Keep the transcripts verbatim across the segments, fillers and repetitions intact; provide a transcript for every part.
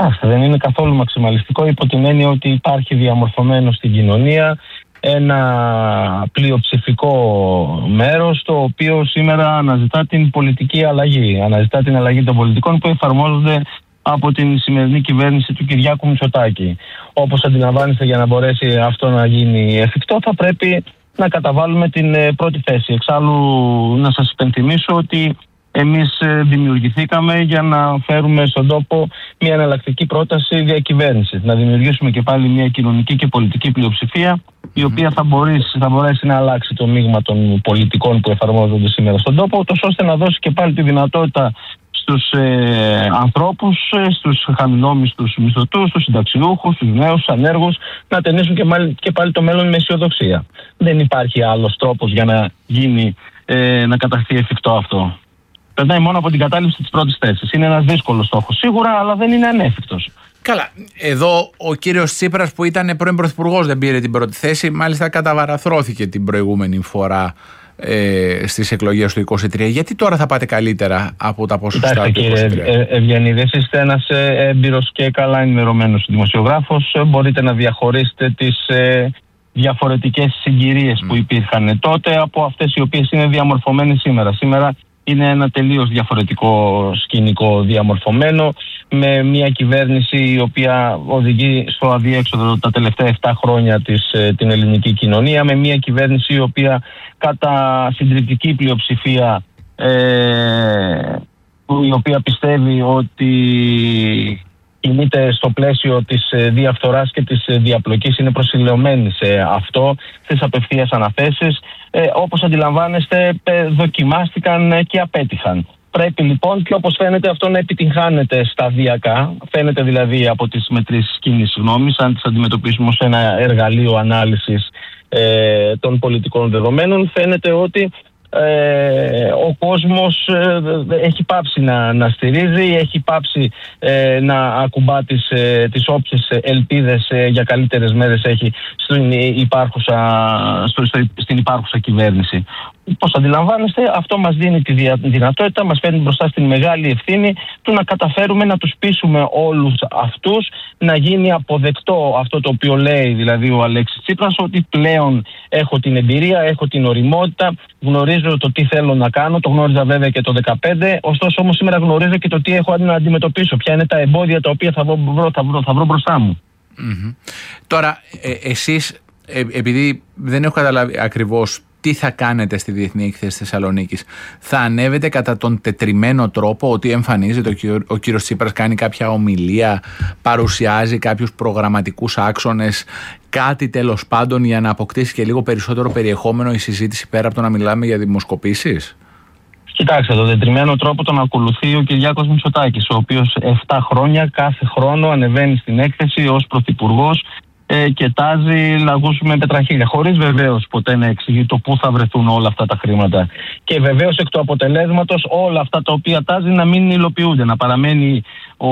Κοιτάξτε, δεν είναι καθόλου μαξιμαλιστικό υπό την έννοια ότι υπάρχει διαμορφωμένο στην κοινωνία ένα πλειοψηφικό μέρος το οποίο σήμερα αναζητά την πολιτική αλλαγή. Αναζητά την αλλαγή των πολιτικών που εφαρμόζονται από την σημερινή κυβέρνηση του Κυριάκου Μητσοτάκη. Όπως αντιλαμβάνεστε, για να μπορέσει αυτό να γίνει εφικτό θα πρέπει να καταβάλουμε την πρώτη θέση. Εξάλλου να σας υπενθυμίσω ότι εμείς δημιουργηθήκαμε για να φέρουμε στον τόπο μια εναλλακτική πρόταση διακυβέρνησης. Να δημιουργήσουμε και πάλι μια κοινωνική και πολιτική πλειοψηφία η οποία θα μπορέσει, θα μπορέσει να αλλάξει το μείγμα των πολιτικών που εφαρμόζονται σήμερα στον τόπο, ούτως ώστε να δώσει και πάλι τη δυνατότητα στους ε, ανθρώπους, ε, στους χαμηλόμισθους μισθωτούς, στους συνταξιούχους, στους νέους, στους ανέργους, να ταινίσουν και, μάλι, και πάλι το μέλλον με αισιοδοξία. Δεν υπάρχει άλλος τρόπος για να γίνει, ε, να καταστεί εφικτό αυτό. Περνάει μόνο από την κατάληψη της πρώτης θέσης. Είναι ένας δύσκολος στόχος σίγουρα, αλλά δεν είναι ανέφικτος. Καλά. Εδώ ο κύριος Τσίπρας που ήταν πρώην πρωθυπουργός δεν πήρε την πρώτη θέση, μάλιστα καταβαραθρώθηκε την προηγούμενη φορά ε, στις εκλογές του είκοσι τρία. Γιατί τώρα θα πάτε καλύτερα από τα ποσοστά του είκοσι τρία? Κύριε Ευγενίδη, εσείς είστε ένας έμπειρος και καλά ενημερωμένος δημοσιογράφος. Μπορείτε να διαχωρίσετε τις ε, διαφορετικές συγκυρίες mm. που υπήρχαν τότε από αυτές οι οποίες είναι διαμορφωμένες σήμερα. Σήμερα είναι ένα τελείως διαφορετικό σκηνικό διαμορφωμένο, με μια κυβέρνηση η οποία οδηγεί στο αδιέξοδο τα τελευταία επτά χρόνια της, την ελληνική κοινωνία, με μια κυβέρνηση η οποία κατά συντριπτική πλειοψηφία ε, η οποία πιστεύει ότι κινείται στο πλαίσιο της διαφθοράς και της διαπλοκής, είναι προσιλωμένη σε αυτό, στις απευθείας αναθέσεις. Ε, όπως αντιλαμβάνεστε, δοκιμάστηκαν και απέτυχαν. Πρέπει λοιπόν, και όπως φαίνεται, αυτό να επιτυγχάνεται σταδιακά. Φαίνεται δηλαδή από τις μετρήσεις κοινής γνώμης, αν τις αντιμετωπίσουμε ως ένα εργαλείο ανάλυσης ε, των πολιτικών δεδομένων, φαίνεται ότι Ε, ο κόσμος ε, έχει πάψει να, να στηρίζει, έχει πάψει ε, να ακουμπά τις, ε, τις όποιες ελπίδες ε, για καλύτερες μέρες έχει στην υπάρχουσα, στο, στο, στην υπάρχουσα κυβέρνηση. Πώς αντιλαμβάνεστε, αυτό μας δίνει τη δυνατότητα, μας φέρνει μπροστά στην μεγάλη ευθύνη του να καταφέρουμε να τους πείσουμε όλους αυτούς να γίνει αποδεκτό αυτό το οποίο λέει δηλαδή ο Αλέξης Τσίπρας, ότι πλέον έχω την εμπειρία, έχω την οριμότητα, γνωρίζω το τι θέλω να κάνω, το γνώριζα βέβαια και το δύο χιλιάδες δεκαπέντε, ωστόσο όμως σήμερα γνωρίζω και το τι έχω να αντιμετωπίσω, ποια είναι τα εμπόδια τα οποία θα βρω, θα βρω, θα βρω μπροστά μου. Mm-hmm. Τώρα, ε, εσείς, ε, επειδή δεν έχω καταλάβει ακριβώς τι θα κάνετε στη Διεθνή Έκθεση Θεσσαλονίκης, θα ανέβετε κατά τον τετριμένο τρόπο, ότι εμφανίζεται ο, κύριο, ο κύριος Τσίπρας, κάνει κάποια ομιλία, παρουσιάζει κάποιους προγραμματικούς άξονες, κάτι τέλος πάντων για να αποκτήσει και λίγο περισσότερο περιεχόμενο η συζήτηση, πέρα από το να μιλάμε για δημοσκοπήσεις? Κοιτάξτε, τον τετριμένο τρόπο τον ακολουθεί ο Κυριάκος Μητσοτάκης, ο οποίος επτά χρόνια κάθε χρόνο ανεβαίνει στην έκθεση ως πρωθυπουργός ε, και τάζει λαγούς με πετραχίλια, χωρίς βεβαίως ποτέ να εξηγεί το πού θα βρεθούν όλα αυτά τα χρήματα. Και βεβαίως εκ του αποτελέσματος όλα αυτά τα οποία τάζει να μην υλοποιούνται, να παραμένει ο,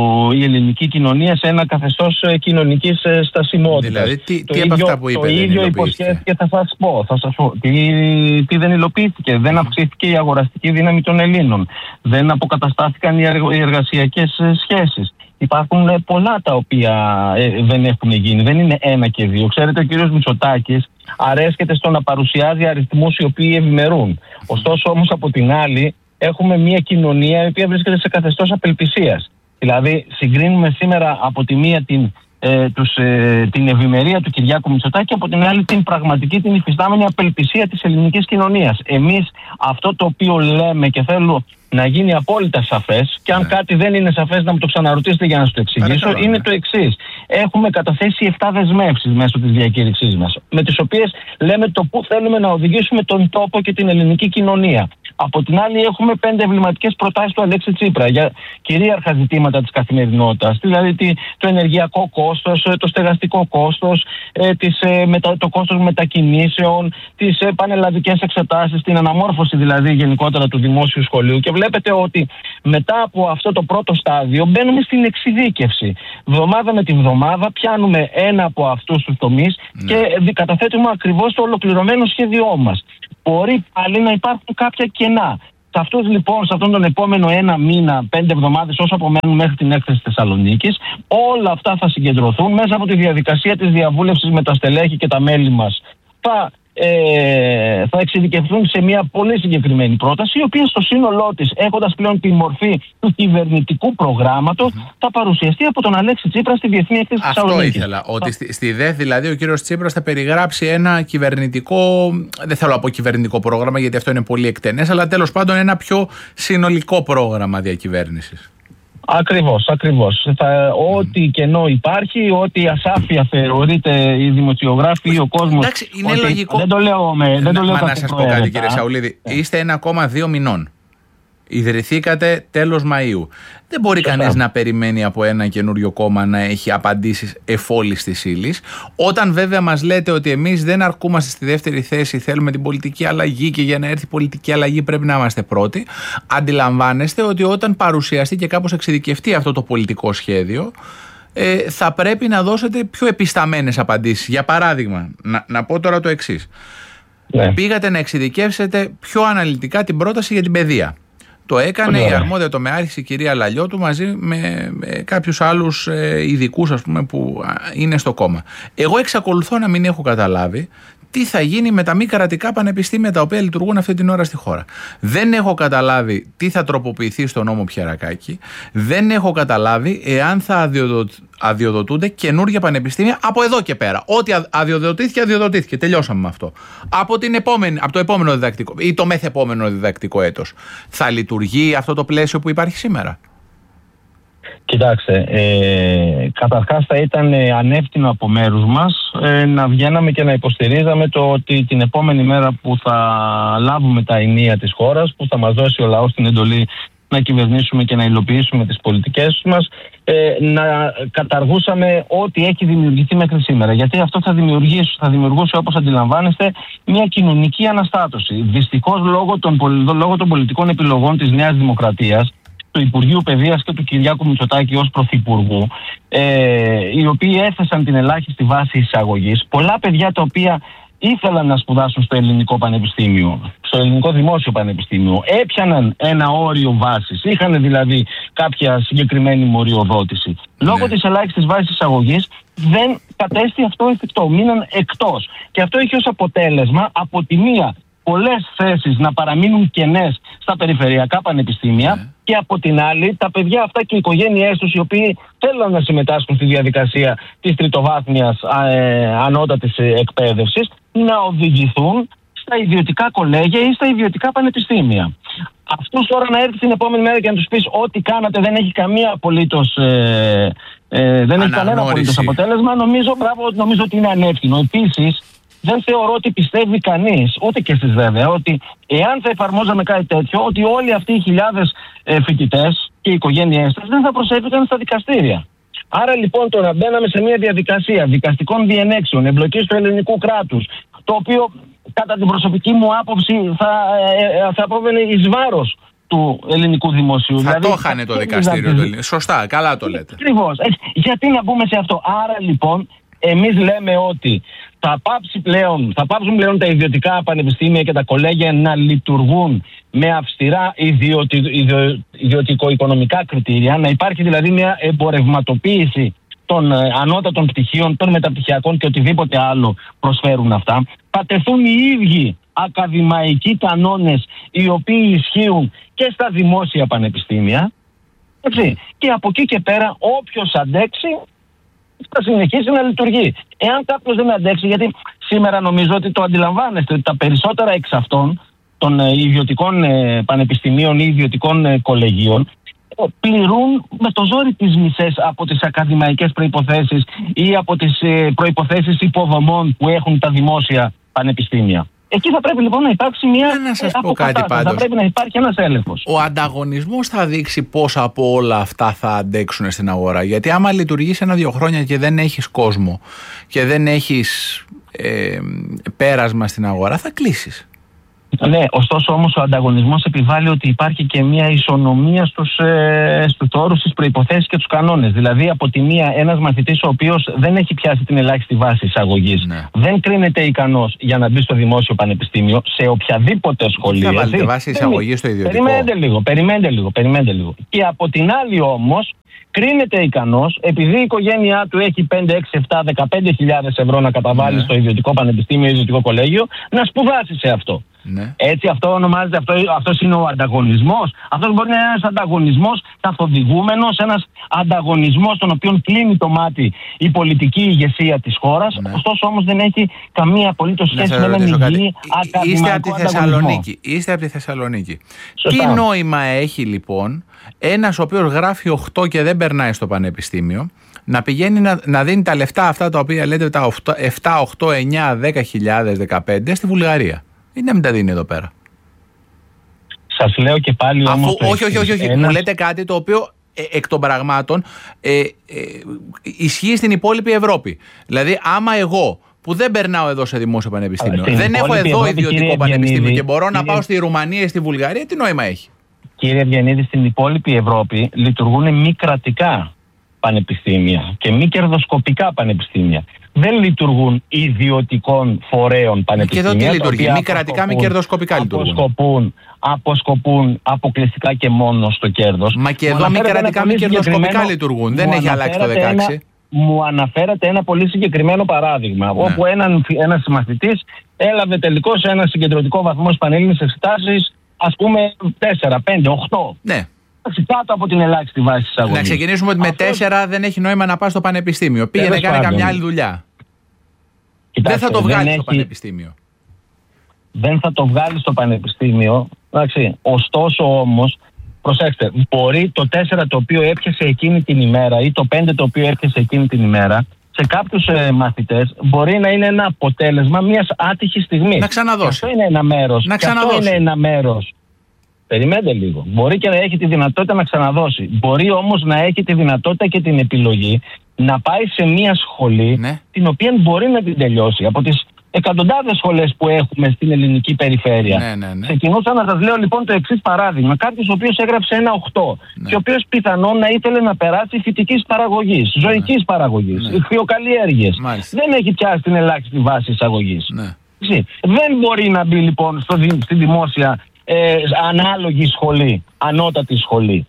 η ελληνική κοινωνία σε ένα καθεστώς κοινωνικής στασιμότητας. Δηλαδή, τι, το τι ίδιο, από αυτά που είπε το δεν ίδιο υποσχέθηκε, θα σας πω. Θα σας πω. Τι, τι δεν υλοποιήθηκε? Δεν αυξήθηκε η αγοραστική δύναμη των Ελλήνων. Δεν αποκαταστάθηκαν οι εργασιακές σχέσεις. Υπάρχουν πολλά τα οποία ε, δεν έχουν γίνει. Δεν είναι ένα και δύο. Ξέρετε, ο κύριος Μητσοτάκης αρέσκεται στο να παρουσιάζει αριθμούς οι οποίοι ευημερούν. Ωστόσο όμως από την άλλη έχουμε μια κοινωνία η οποία βρίσκεται σε καθεστώς απελπισίας. Δηλαδή συγκρίνουμε σήμερα από τη μία την, ε, τους, ε, την ευημερία του Κυριάκου Μητσοτάκη και από την άλλη την πραγματική, την υφιστάμενη απελπισία της ελληνικής κοινωνίας. Εμείς αυτό το οποίο λέμε και θέλω να γίνει απόλυτα σαφές, και αν yeah. κάτι δεν είναι σαφές να μου το ξαναρωτήσετε για να σου το εξηγήσω, Παρακαλώ, είναι yeah. το εξής. Έχουμε καταθέσει επτά δεσμεύσεις μέσω της διακήρυξής μας, με τις οποίες λέμε το πού θέλουμε να οδηγήσουμε τον τόπο και την ελληνική κοινωνία. Από την άλλη έχουμε πέντε εμβληματικές προτάσεις του Αλέξη Τσίπρα για κυρίαρχα ζητήματα της καθημερινότητας, δηλαδή το ενεργειακό κόστος, το στεγαστικό κόστος, το κόστος μετακινήσεων, τις πανελλαδικές εξετάσεις, την αναμόρφωση δηλαδή γενικότερα του δημόσιου σχολείου. Και βλέπετε ότι μετά από αυτό το πρώτο στάδιο μπαίνουμε στην εξειδίκευση. Βδομάδα με τη βδομάδα πιάνουμε ένα από αυτούς τους τομείς ναι. και καταθέτουμε ακριβώς το ολοκληρωμένο σχέδιό μας. Μπορεί πάλι να υπάρχουν κάποια κενά. Σε αυτούς λοιπόν, σε αυτόν τον επόμενο ένα μήνα, πέντε εβδομάδες, όσο απομένουν μέχρι την έκθεση Θεσσαλονίκης, όλα αυτά θα συγκεντρωθούν μέσα από τη διαδικασία της διαβούλευσης με τα στελέχη και τα μέλη μας. Θα, ε, θα εξειδικευθούν σε μια πολύ συγκεκριμένη πρόταση, η οποία στο σύνολό της, έχοντας πλέον τη μορφή του κυβερνητικού προγράμματος, mm-hmm. θα παρουσιαστεί από τον Αλέξη Τσίπρα στη Διεθνή Έκθεση Θεσσαλονίκης. Αυτό ήθελα. Θα... Ότι στη, στη ΔΕΘ δηλαδή ο κύριος Τσίπρας θα περιγράψει ένα κυβερνητικό, δεν θέλω να πω κυβερνητικό πρόγραμμα γιατί αυτό είναι πολύ εκτενές, αλλά τέλος πάντων ένα πιο συνολικό πρόγραμμα διακυβέρνησης. Ακριβώς, ακριβώς. Θα, mm. Ό,τι κενό υπάρχει, ό,τι ασάφεια θεωρείται οι δημοσιογράφοι ή ο κόσμος. Εντάξει, είναι λογικό. Δεν το λέω με. Δεν να, το λέω μα να σας πω κάτι, κύριε Σαουλίδη. Yeah. Είστε ένα κόμμα δύο μηνών. Ιδρυθήκατε τέλος Μαΐου. Δεν μπορεί yeah. κανείς να περιμένει από ένα καινούριο κόμμα να έχει απαντήσεις εφόλης της ύλης. Όταν βέβαια μας λέτε ότι εμείς δεν αρκούμαστε στη δεύτερη θέση, θέλουμε την πολιτική αλλαγή και για να έρθει η πολιτική αλλαγή πρέπει να είμαστε πρώτοι, αντιλαμβάνεστε ότι όταν παρουσιαστεί και κάπως εξειδικευτεί αυτό το πολιτικό σχέδιο, ε, θα πρέπει να δώσετε πιο επισταμένες απαντήσεις. Για παράδειγμα, να, να πω τώρα το εξής. Yeah. Πήγατε να εξειδικεύσετε πιο αναλυτικά την πρόταση για την παιδεία. Το έκανε η αρμόδια τομεάρχης η κυρία Λαλιώτου μαζί με, με κάποιους άλλους ε, ειδικούς, ας πούμε, που είναι στο κόμμα. Εγώ εξακολουθώ να μην έχω καταλάβει τι θα γίνει με τα μη κρατικά πανεπιστήμια τα οποία λειτουργούν αυτή την ώρα στη χώρα. Δεν έχω καταλάβει τι θα τροποποιηθεί στο νόμο Πιερακάκη. Δεν έχω καταλάβει εάν θα αδειοδο... αδειοδοτούνται καινούργια πανεπιστήμια από εδώ και πέρα. Ό,τι αδειοδοτήθηκε, αδειοδοτήθηκε. Τελειώσαμε με αυτό. Από, την επόμενη, από το επόμενο διδακτικό ή το μεθεπόμενο διδακτικό έτος. Θα λειτουργεί αυτό το πλαίσιο που υπάρχει σήμερα? Κοιτάξτε, ε, καταρχάς θα ήταν ανεύθυνο από μέρους μας ε, να βγαίναμε και να υποστηρίζαμε το ότι την επόμενη μέρα που θα λάβουμε τα ενία της χώρας, που θα μας δώσει ο λαός την εντολή να κυβερνήσουμε και να υλοποιήσουμε τις πολιτικές μας, ε, να καταργούσαμε ό,τι έχει δημιουργηθεί μέχρι σήμερα. Γιατί αυτό θα δημιουργήσει, θα δημιουργούσε, όπως αντιλαμβάνεστε, μια κοινωνική αναστάτωση. Δυστυχώς, λόγω των, λόγω των πολιτικών επιλογών της Νέας Δημοκρατίας, του Υπουργείου Παιδείας και του Κυριάκου Μητσοτάκη ως Πρωθυπουργού, ε, οι οποίοι έθεσαν την ελάχιστη βάση εισαγωγής, πολλά παιδιά τα οποία ήθελαν να σπουδάσουν στο ελληνικό πανεπιστήμιο, στο ελληνικό δημόσιο πανεπιστήμιο, έπιαναν ένα όριο βάσης, είχαν δηλαδή κάποια συγκεκριμένη μοριοδότηση. Ναι. Λόγω της ελάχιστης βάσης εισαγωγής δεν κατέστη αυτό εφικτό, μείναν εκτός. Και αυτό έχει ως αποτέλεσμα από τη μία πολλές θέσεις να παραμείνουν κενές στα περιφερειακά πανεπιστήμια, yeah. και από την άλλη τα παιδιά αυτά και οι οικογένειές τους, οι οποίοι θέλουν να συμμετάσχουν στη διαδικασία της τριτοβάθμιας ε, ανώτατης εκπαίδευσης, να οδηγηθούν στα ιδιωτικά κολέγια ή στα ιδιωτικά πανεπιστήμια. Αυτούς τώρα να έρθει την επόμενη μέρα και να τους πεις ό,τι κάνατε δεν έχει καμία απολύτως, ε, ε, δεν έχει κανένα απολύτως αποτέλεσμα, νομίζω, μπράβο, νομίζω ότι είναι ανεύθυνο. Επίσης, δεν θεωρώ ότι πιστεύει κανείς, ούτε και εσείς βέβαια, ότι εάν θα εφαρμόζαμε κάτι τέτοιο, ότι όλοι αυτοί οι χιλιάδες ε, φοιτητές και οι οικογένειές τους δεν θα προσέφηκαν στα δικαστήρια. Άρα λοιπόν τώρα μπαίναμε σε μια διαδικασία δικαστικών διενέξεων, εμπλοκής του ελληνικού κράτους, το οποίο κατά την προσωπική μου άποψη θα, ε, θα απόβαινε εις βάρος του ελληνικού δημοσίου. Θα δηλαδή, το είχανε το δικαστήριο του ελληνικού. Σωστά, καλά το λέτε. Ακριβώς. Γιατί να μπούμε σε αυτό? Άρα λοιπόν εμείς λέμε ότι θα, πάψει πλέον, θα πάψουν πλέον τα ιδιωτικά πανεπιστήμια και τα κολέγια να λειτουργούν με αυστηρά ιδιωτι, ιδιο, ιδιωτικο-οικονομικά κριτήρια, να υπάρχει δηλαδή μια εμπορευματοποίηση των ε, ανώτατων πτυχίων, των μεταπτυχιακών και οτιδήποτε άλλο προσφέρουν αυτά. Θα τεθούν οι ίδιοι ακαδημαϊκοί κανόνες οι οποίοι ισχύουν και στα δημόσια πανεπιστήμια. Έτσι. Και από εκεί και πέρα όποιος αντέξει θα συνεχίσει να λειτουργεί. Εάν κάποιος δεν αντέξει, γιατί σήμερα νομίζω ότι το αντιλαμβάνεστε ότι τα περισσότερα εξ αυτών των ε, ιδιωτικών ε, πανεπιστημίων ή ιδιωτικών ε, κολεγίων ε, πληρούν με το ζόρι τις μισές από τις ακαδημαϊκές προϋποθέσεις ή από τις ε, προϋποθέσεις υποδομών που έχουν τα δημόσια πανεπιστήμια. Εκεί θα πρέπει λοιπόν να υπάρξει μια αποκατάσταση. Θα πρέπει να υπάρχει ένας έλεγχος. Ο ανταγωνισμός θα δείξει πώς από όλα αυτά θα αντέξουν στην αγορά. Γιατί άμα λειτουργείς ένα-δύο χρόνια και δεν έχεις κόσμο και δεν έχεις ε, πέρασμα στην αγορά, θα κλείσεις. Ναι, ωστόσο όμως ο ανταγωνισμός επιβάλλει ότι υπάρχει και μια ισονομία στους, ε, στους όρους, στις προϋποθέσεις και τους κανόνες. Δηλαδή, από τη μία, ένας μαθητής ο οποίος δεν έχει πιάσει την ελάχιστη βάση εισαγωγής, ναι. δεν κρίνεται ικανός για να μπει στο δημόσιο πανεπιστήμιο, σε οποιαδήποτε σχολείο. Δεν θα βάλετε βάση εισαγωγής στο ιδιωτικό. Περιμένετε λίγο, περιμένετε λίγο, περιμένετε λίγο. Και από την άλλη όμως, κρίνεται ικανός, επειδή η οικογένειά του έχει πέντε, έξι, επτά, δεκαπέντε χιλιάδες ευρώ να καταβάλει ναι. στο ιδιωτικό πανεπιστήμιο ή ιδιωτικό κολέγιο, να σπουδάσει σε αυτό. Ναι. Έτσι αυτό ονομάζεται, αυτό, αυτός είναι ο ανταγωνισμός. Αυτός μπορεί να είναι ένας ανταγωνισμός καθοδηγούμενος, ένας ανταγωνισμός στον οποίο κλείνει το μάτι η πολιτική ηγεσία της χώρας. Ναι. Ωστόσο όμως δεν έχει καμία απολύτως σχέση με έναν υγιή ακαδημαϊκό ανταγωνισμό. Είστε από τη Θεσσαλονίκη. Σωστά. Τι νόημα έχει λοιπόν ένας ο οποίος γράφει οκτώ και δεν περνάει στο πανεπιστήμιο να πηγαίνει να, να δίνει τα λεφτά αυτά τα οποία λέτε τα επτά, οκτώ, εννιά, δέκα χιλιάδες, δεκαπέντε στη Βουλγαρία? Ή να μην τα δίνει εδώ πέρα? Σας λέω και πάλι όμως... Αφού, όχι, όχι, όχι, όχι. Ένας... μου λέτε κάτι το οποίο ε, εκ των πραγμάτων ε, ε, ισχύει στην υπόλοιπη Ευρώπη. Δηλαδή άμα εγώ που δεν περνάω εδώ σε δημόσιο πανεπιστήμιο, στην δεν έχω εδώ ιδιωτικό πανεπιστήμιο και μπορώ κύριε... να πάω στη Ρουμανία ή στη Βουλγαρία, τι νόημα έχει? Κύριε Ευγενίδη, στην υπόλοιπη Ευρώπη λειτουργούν μη κρατικά πανεπιστήμια και μη κερδοσκοπικά πανεπιστήμια. Δεν λειτουργούν ιδιωτικών φορέων πανεπιστήμια. Και εδώ τι λειτουργεί? Μη κρατικά, μη κερδοσκοπικά λειτουργούν. Αποσκοπούν, αποσκοπούν αποκλειστικά και μόνο στο κέρδος. Μα και εδώ μη κρατικά, μη κερδοσκοπικά λειτουργούν. Δεν έχει αλλάξει το δεκαέξι. Ένα, μου αναφέρατε ένα πολύ συγκεκριμένο παράδειγμα. Ναι. Όπου έναν, ένας μαθητής έλαβε τελικώς ένα συγκεντρωτικό βαθμό στις πανελλήνιες εξετάσεις, ας πούμε τέσσερα, πέντε, οκτώ. Ναι. Κάτω από την ελάχιστη βάση της αγωγής. Να ξεκινήσουμε ότι αυτός... με τέσσερα δεν έχει νόημα να πας στο πανεπιστήμιο. Πήγαινε, κάνει καμιά άλλη δουλειά. Κοιτάξτε, δεν θα το βγάλει έχει... στο πανεπιστήμιο. Δεν θα το βγάλει στο πανεπιστήμιο. Εντάξει. Ωστόσο όμως, προσέξτε, μπορεί το τέσσερα το οποίο έπιασε εκείνη την ημέρα ή το πέντε το οποίο έπιασε εκείνη την ημέρα, σε κάποιους ε, μαθητές μπορεί να είναι ένα αποτέλεσμα μιας άτυχης στιγμής. Να ξαναδώσει. Αυτό είναι ένα μέρος. Να ξαναδώσει. Αυτό είναι ένα μέρος. Περιμένετε λίγο. Μπορεί και να έχει τη δυνατότητα να ξαναδώσει. Μπορεί όμως να έχει τη δυνατότητα και την επιλογή να πάει σε μια σχολή, ναι, την οποία μπορεί να την τελειώσει. Από τις εκατοντάδες σχολές που έχουμε στην ελληνική περιφέρεια. Ναι, ναι, ναι. Ξεκινούσα να σας λέω λοιπόν το εξής παράδειγμα. Κάποιος ο οποίος έγραψε ένα οκτώ, ναι, και ο οποίος πιθανόν να ήθελε να περάσει φυτικής παραγωγής, ναι, ζωικής παραγωγής, ναι, ηχθειοκαλλιέργειες. Δεν έχει πιάσει την ελάχιστη βάση εισαγωγής. Ναι. Δεν μπορεί να μπει λοιπόν στο, στη δημόσια ε, ανάλογη σχολή, ανώτατη σχολή.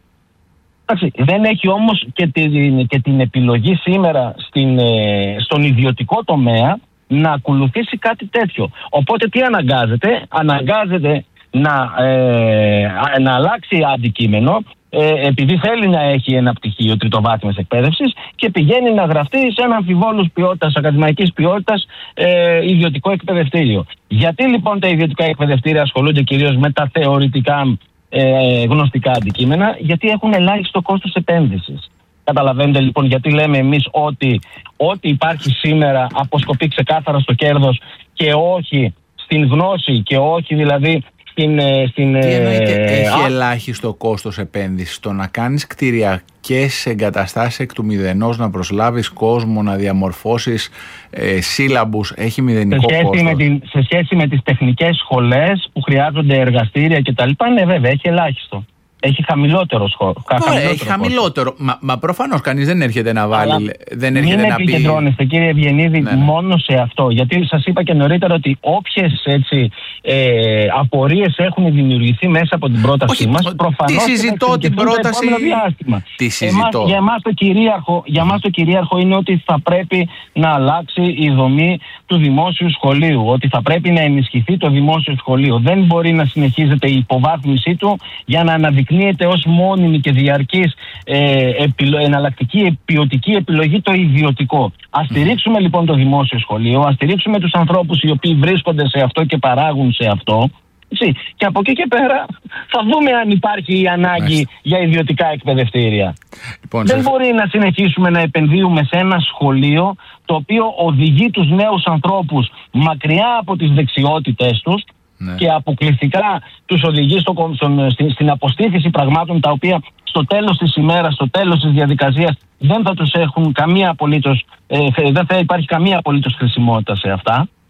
Δεν έχει όμως και την, και την επιλογή σήμερα στην, ε, στον ιδιωτικό τομέα να ακολουθήσει κάτι τέτοιο. Οπότε τι αναγκάζεται? Αναγκάζεται να, ε, να αλλάξει αντικείμενο, ε, επειδή θέλει να έχει ένα πτυχίο τριτοβάθμιας εκπαίδευσης και πηγαίνει να γραφτεί σε ένα αμφιβόλους ποιότητας, ακαδημαϊκής ποιότητας ε, ιδιωτικό εκπαιδευτήριο. Γιατί λοιπόν τα ιδιωτικά εκπαιδευτήρια ασχολούνται κυρίως με τα θεωρητικά ε, γνωστικά αντικείμενα? Γιατί έχουν ελάχιστο κόστος επένδυσης. Καταλαβαίνετε λοιπόν γιατί λέμε εμείς ότι ό,τι υπάρχει σήμερα αποσκοπεί ξεκάθαρα στο κέρδος και όχι στην γνώση και όχι δηλαδή στην... στην Τι εννοείται ε, έχει α... ελάχιστο κόστος επένδυσης? Το να κάνεις κτηριακές εγκαταστάσεις εκ του μηδενός, να προσλάβεις κόσμο, να διαμορφώσεις ε, σύλλαμπους, έχει μηδενικό σε κόστος? Με την, σε σχέση με τις τεχνικές σχολές που χρειάζονται εργαστήρια κτλ. Ναι, βέβαια, έχει ελάχιστο. Έχει χαμηλότερο σχόλιο. Έχει χαμηλότερο. Μα, μα προφανώς κανείς δεν έρχεται να βάλει. Αλλά δεν έρχεται μην να πει. επικεντρώνεστε, κύριε Ευγενίδη, ναι, ναι, μόνο σε αυτό. Γιατί σας είπα και νωρίτερα ότι όποιες έτσι, ε, απορίες έχουν δημιουργηθεί μέσα από την πρότασή μας, προφανώς. Τι συζητώ την πρόταση. Τι συζητώ. Εμάς, για εμάς το κυρίαρχο, για εμάς το κυρίαρχο είναι ότι θα πρέπει να αλλάξει η δομή του δημόσιου σχολείου. Ότι θα πρέπει να ενισχυθεί το δημόσιο σχολείο. Δεν μπορεί να συνεχίζεται η υποβάθμιση του για να αναδεικνύει ως μόνιμη και διαρκής ε, επιλο, εναλλακτική ποιοτική επιλογή το ιδιωτικό. Ας στηρίξουμε λοιπόν το δημόσιο σχολείο, ας στηρίξουμε τους ανθρώπους οι οποίοι βρίσκονται σε αυτό και παράγουν σε αυτό. Έτσι. Και από εκεί και πέρα θα δούμε αν υπάρχει η ανάγκη Μάλιστα. για ιδιωτικά εκπαιδευτήρια. Λοιπόν, Δεν σε... μπορεί να συνεχίσουμε να επενδύουμε σε ένα σχολείο το οποίο οδηγεί τους νέους ανθρώπους μακριά από τις δεξιότητες τους, ναι, και αποκλειστικά τους οδηγεί στο, στον, στην, στην αποστήθηση πραγμάτων τα οποία στο τέλος της ημέρας, στο τέλος της διαδικασίας δεν θα τους έχουν καμία απολύτως, ε, δεν θα υπάρχει καμία απολύτως χρησιμότητα σε αυτά.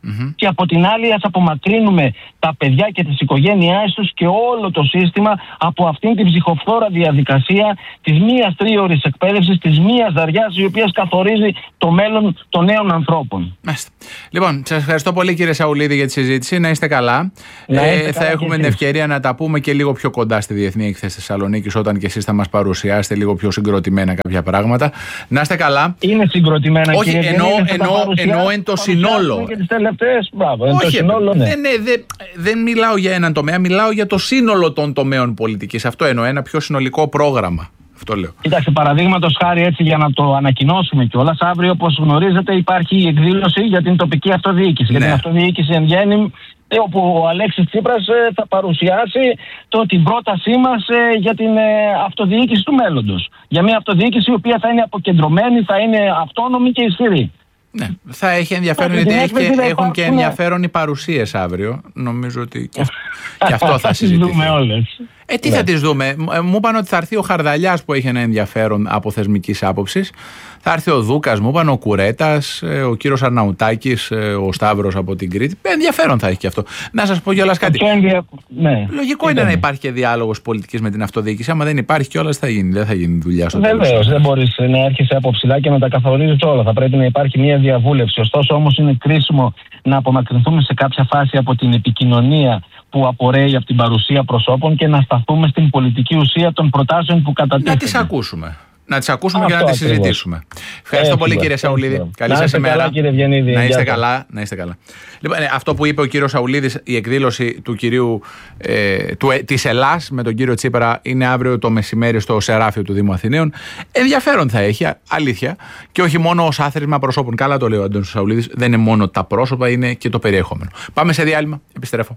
Mm-hmm. Και από την άλλη, ας απομακρύνουμε τα παιδιά και τις οικογένειές τους και όλο το σύστημα από αυτήν την ψυχοφθόρα διαδικασία της μίας τρίωρης εκπαίδευσης, της μίας δαριάς, η οποία καθορίζει το μέλλον των νέων ανθρώπων. Μάλιστα. Λοιπόν, σας ευχαριστώ πολύ, κύριε Σαουλίδη, για τη συζήτηση. Να είστε καλά. Να είστε ε, καλά θα έχουμε την ευκαιρία να τα πούμε και λίγο πιο κοντά στη Διεθνή Έκθεση Θεσσαλονίκης, όταν και εσείς θα μας παρουσιάσετε λίγο πιο συγκροτημένα κάποια πράγματα. Να είστε καλά. Είναι συγκροτημένα, όχι, κύριε εννοώ, εννοώ, εννοώ εν το συνόλο. Και τις τελευταίες, μπράβο, εν όχι, το συνόλο, ναι. δεν, ναι, δεν, δεν μιλάω για έναν τομέα, μιλάω για το σύνολο των τομέων πολιτικής. Αυτό εννοώ, ένα πιο συνολικό πρόγραμμα. Αυτό λέω. Κοιτάξτε, παραδείγματος χάρη, έτσι για να το ανακοινώσουμε κιόλας, αύριο, όπως γνωρίζετε, υπάρχει η εκδήλωση για την τοπική αυτοδιοίκηση. Ναι. Για την αυτοδιοίκηση εν γέννη, όπου ο Αλέξης Τσίπρας θα παρουσιάσει το, την πρότασή μας για την αυτοδιοίκηση του μέλλοντος. Για μια αυτοδιοίκηση η οποία θα είναι αποκεντρωμένη, θα είναι αυτόνομη και ισχυρή. Ναι, θα έχει ενδιαφέρον, γιατί έχει και, έχουν και ενδιαφέρον οι παρουσίες αύριο. Νομίζω ότι και, και αυτό θα συζητηθεί. Θα τις δούμε όλες. Ε, τι ναι. θα τις δούμε. Μου είπαν ότι θα έρθει ο Χαρδαλιάς, που έχει ένα ενδιαφέρον από θεσμικής άποψης. Θα έρθει ο Δούκας, μου είπαν, ο Κουρέτας, ο κύριος Αρναουτάκης, ο Σταύρος από την Κρήτη. Ενδιαφέρον θα έχει και αυτό. Να σας πω κιόλας κάτι. Ενδια... Ναι. Λογικό είναι να υπάρχει και διάλογος πολιτικής με την αυτοδιοίκηση. Άμα δεν υπάρχει κιόλας, θα γίνει. Δεν θα γίνει δουλειά στο τέλος. Βεβαίως, δεν μπορείς να έρχεσαι από ψηλά και να τα καθορίζεις όλα. Θα πρέπει να υπάρχει μια διαβούλευση. Ωστόσο, όμως, είναι κρίσιμο να απομακρυνθούμε σε κάποια φάση από την επικοινωνία που απορρέει από την παρουσία προσώπων και να σταθούμε στην πολιτική ουσία των προτάσεων που κατατίθενται. Να τις ακούσουμε. Να τις ακούσουμε αυτό και να τις ακριβώς. συζητήσουμε. Ευχαριστώ πολύ, κύριε Σαουλίδη. Καλή σας ημέρα. Καλά, κύριε Βιενίδη. Να είστε καλά. Να είστε καλά. Λοιπόν, αυτό που είπε ο κύριος Σαουλίδης, η εκδήλωση του κυρίου ε, του, ε, της Ελλάς με τον κύριο Τσίπρα είναι αύριο το μεσημέρι στο Σεράφιο του Δήμου Αθηναίων. Ενδιαφέρον θα έχει, αλήθεια. Και όχι μόνο ως άθροισμα προσώπων. Καλά το λέει ο Αντώνης Σαουλίδης. Δεν είναι μόνο τα πρόσωπα, είναι και το περιεχόμενο. Πάμε σε διάλειμμα. Επιστρέφω.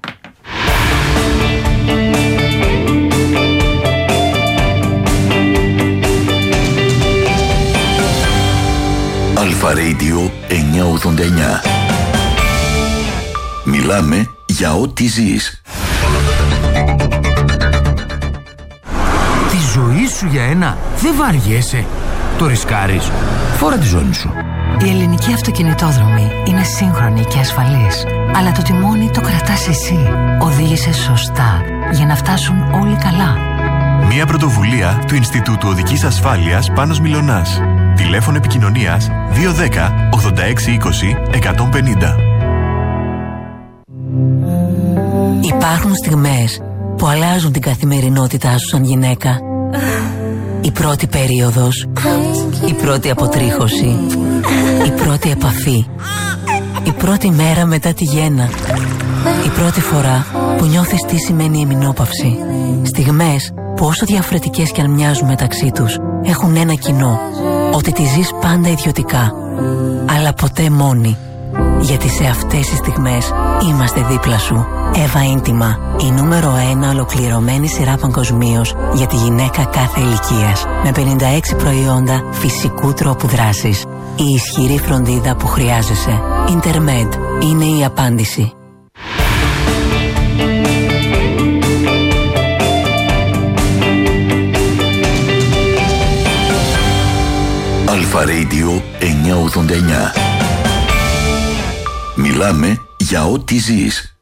Αλφα Radio εννιακόσια ογδόντα εννιά. Μιλάμε για ό,τι ζεις. Τη ζωή σου για ένα δεν βαριέσαι. Το ρισκάρεις. Φόρα τη ζώνη σου. Η ελληνική αυτοκινητόδρομη είναι σύγχρονη και ασφαλής. Αλλά το τιμόνι το κρατάς εσύ. Οδήγησε σωστά για να φτάσουν όλοι καλά. Μια πρωτοβουλία του Ινστιτούτου Οδικής Ασφάλειας Πάνος Μιλωνάς. Τηλέφωνο επικοινωνίας δύο ένα μηδέν ογδόντα έξι είκοσι εκατόν πενήντα. Υπάρχουν στιγμές που αλλάζουν την καθημερινότητά σου σαν γυναίκα. Η πρώτη περίοδος, η πρώτη αποτρίχωση, η πρώτη επαφή, η πρώτη μέρα μετά τη γέννα, η πρώτη φορά που νιώθεις τι σημαίνει η εμεινόπαυση. Στιγμές που όσο διαφορετικές κι αν μοιάζουν μεταξύ τους, έχουν ένα κοινό, ότι τη ζεις πάντα ιδιωτικά, αλλά ποτέ μόνη. Γιατί σε αυτές τις στιγμές είμαστε δίπλα σου. Εύα Ίντιμα, η νούμερο ένα ολοκληρωμένη σειρά παγκοσμίως για τη γυναίκα κάθε ηλικίας. Με πενήντα έξι προϊόντα φυσικού τρόπου δράσης. Η ισχυρή φροντίδα που χρειάζεσαι. Intermed είναι η απάντηση. Αλφα Radio εννιακόσια ογδόντα εννιά. Μιλάμε για ό,τι ζεις.